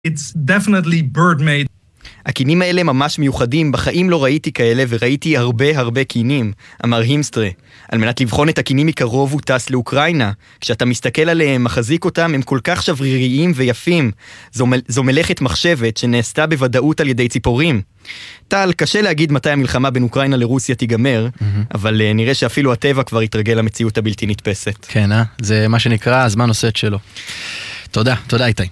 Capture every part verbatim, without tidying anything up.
It's definitely bird-made. הקינים האלה ממש מיוחדים, בחיים לא ראיתי כאלה וראיתי הרבה הרבה קינים, אמר הימסטרה. על מנת לבחון את הקינים מקרוב הוא טס לאוקראינה. כשאתה מסתכל עליהם, מחזיק אותם, הם כל כך שבריריים ויפים. זו, מ- זו מלאכת מחשבת שנעשתה בוודאות על ידי ציפורים. טל, קשה להגיד מתי המלחמה בין אוקראינה לרוסיה תיגמר, mm-hmm. אבל uh, נראה שאפילו הטבע כבר יתרגל למציאות הבלתי נתפסת. כן, אה? זה מה שנקרא הזמן עושה את שלו. תודה, תודה איתי.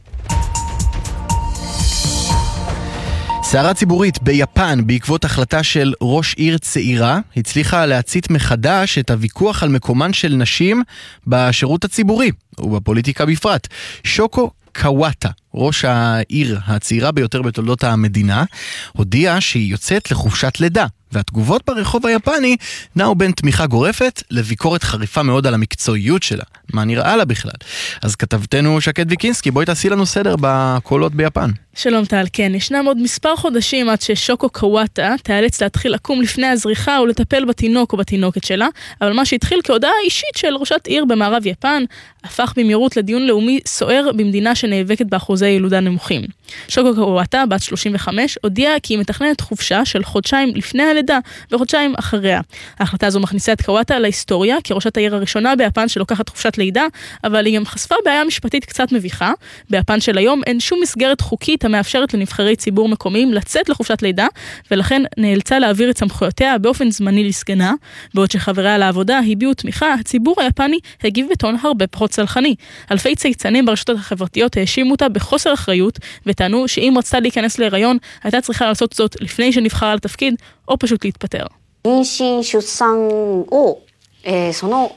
סערה ציבורית ביפן בעקבות החלטה של ראש עיר צעירה הצליחה להצית מחדש את הוויכוח על מקומן של נשים בשירות הציבורי ובפוליטיקה בפרט. שוקו קוואטה, ראש העיר הצעירה ביותר בתולדות המדינה, הודיעה שהיא יוצאת לחופשת לידה, והתגובות ברחוב היפני נעו בין תמיכה גורפת לביקורת חריפה מאוד על המקצועיות שלה. מה נראה לה בכלל? אז כתבתנו שקד ויקינסקי, בואי תעשי לנו סדר בקולות ביפן. שלום טל, כן, ישנם עוד מספר חודשים עד ששוקו קוואטה תיאלץ להתחיל לקום לפני הזריחה ולטפל בתינוק או בתינוקת שלה, אבל מה שהתחיל כהודעה אישית של ראשת עיר במערב יפן, הפך במהירות לדיון לאומי סוער במדינה שנאבקת באחוזי ילודה נמוכים. שוקו קוואטה, בת שלושים וחמש, הודיעה כי היא מתכננת חופשה של חודשיים לפני הלידה וחודשיים אחריה. ההחלטה הזו מכניסה את קוואטה להיסטוריה כראשת העיר הראשונה ביפן שלוקחת חופשת לידה, אבל היא גם חשפה בעיה משפטית קצת מביכה. ביפן של היום אין שום מסגרת חוקית המאפשרת לנבחרי ציבור מקומיים לצאת לחופשת לידה, ולכן נאלצה להעביר את סמכויותיה באופן זמני לסגנה. בעוד שחבריה לעבודה הביעו תמיכה, הציבור היפני הגיב בטון הרבה פחות צלחני. אלפי צייצנים ברשתות החברתיות האשימו אותה בחוסר אחריות, וטענו שאם רצתה להיכנס להיריון, הייתה צריכה לעשות זאת לפני שנבחרה לתפקיד, או פשוט להתפטר. 妊娠出産を、えー、その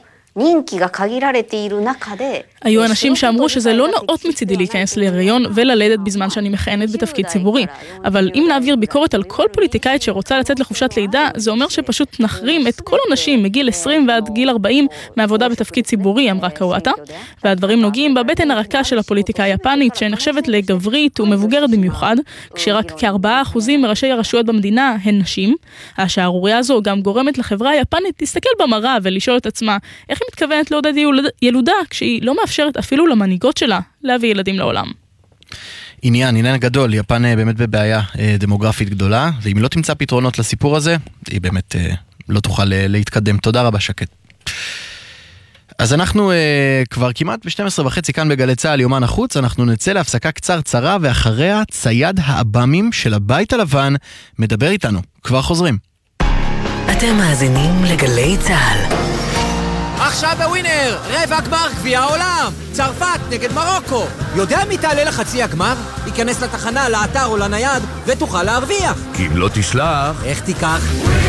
היו אנשים שאמרו שזה לא נאות מצידי להיכנס להיריון וללדת בזמן שאני מכהנת בתפקיד ציבורי. אבל אם נעביר ביקורת על כל פוליטיקאית שרוצה לצאת לחופשת לידה, זה אומר שפשוט נחרים את כל הנשים מגיל עשרים ועד גיל ארבעים מעבודה בתפקיד ציבורי, אמרה קוואטה. והדברים נוגעים בבטן הרכה של הפוליטיקה היפנית, שנחשבת לגברית ומבוגרת במיוחד, כשרק כארבעה אחוזים מראשי הרשויות במדינה הן נשים. השערוריה הזו גם גורמת לחברה היפנית להסתכל במראה ולשאול את עצמה איך היא מתכוונת לעודד ילודה כשהיא לא מאפשרת אפילו למנהיגות שלה להביא ילדים לעולם. עניין, עניין גדול, יפן באמת בבעיה דמוגרפית גדולה, ואם לא תמצא פתרונות לסיפור הזה, היא באמת לא תוכל להתקדם. תודה רבה שקט. אז אנחנו כבר כמעט ב-שתים עשרה וחצי כאן בגלי צהל יומן החוץ, אנחנו נצא להפסקה קצרצרה, ואחריה צייד האב"מים של הבית הלבן מדבר איתנו. כבר חוזרים. אתם מאזינים לגלי צהל. עכשיו בווינר, רבע גמר גביע העולם, צרפת נגד מרוקו. יודע מי תעלה לחצי הגמר? ייכנס לתחנה, לאתר או לנייד ותוכל להרוויח. כי אם לא תשלח... איך תיקח?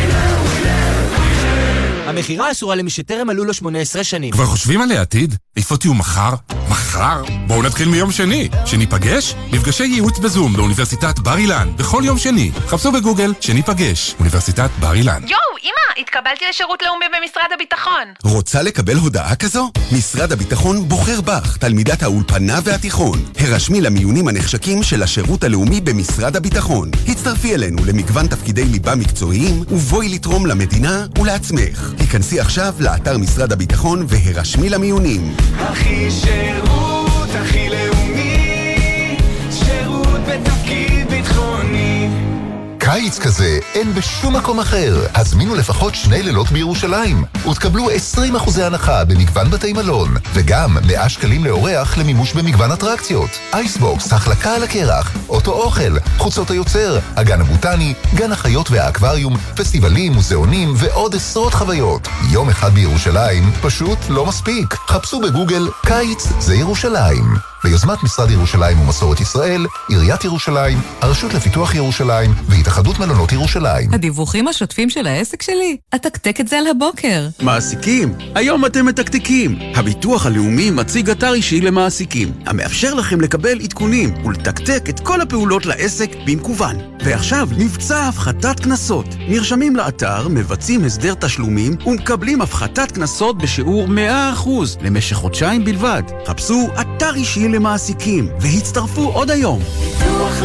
המחירה אסורה למי שטרם עלו לו שמונה עשרה שנים. כבר חושבים על העתיד? איפה תהיו מחר? מחר? בואו נתחיל מיום שני. שניפגש? מפגשי ייעוץ בזום באוניברסיטת בר אילן. בכל יום שני. חפשו בגוגל שניפגש. אוניברסיטת בר אילן. יואו, אמא, התקבלתי לשירות לאומי במשרד הביטחון. רוצה לקבל הודעה כזו? משרד הביטחון בוחר בך, תלמידת האולפנה והתיכון. הרשמי למיונים הנחשקים של השירות הלאומי במשרד הביטחון. הצטרפי אלינו למגוון תפקידי ליבה מקצועיים, ובואי לתרום למדינה ולעצמך. היכנסי עכשיו לאתר משרד הביטחון והרשמי למיונים. הכי שירות, הכי לאומי, שירות בתפקיד ביטחוני. קיץ כזה אין בשום מקום אחר. הזמינו לפחות שני לילות בירושלים ותקבלו עשרים אחוזי הנחה במגוון בתי מלון, וגם מאה שקלים לאורח למימוש במגוון אטרקציות. אייסבוקס, החלקה על הקרח, אוטו אוכל, חוצות היוצר, הגן הבוטני, גן החיות והאקווריום, פסטיבלים, מוזיאונים ועוד עשרות חוויות. יום אחד בירושלים פשוט לא מספיק. חפשו בגוגל קיץ זה ירושלים. ביוזמת משרד ירושלים ומסורת ישראל, עיריית ירושלים, הרשות לפיתוח ירושלים והתאחדות מלונות ירושלים. הדיווחים השוטפים של העסק שלי? אתקתק את זה על הבוקר. מעסיקים, היום אתם מתקתקים. הביטוח הלאומי מציג אתר אישי למעסיקים, המאפשר לכם לקבל עדכונים ולתקתק את כל הפעולות לעסק במקוון. ועכשיו מבצע הפחתת כנסות. נרשמים לאתר, מבצעים הסדר תשלומים ומקבלים הפחתת כנסות בשיעור מאה אחוז למשך חודשיים בלבד. חפשו אתר אישי למעסיקים והצטרפו עוד היום.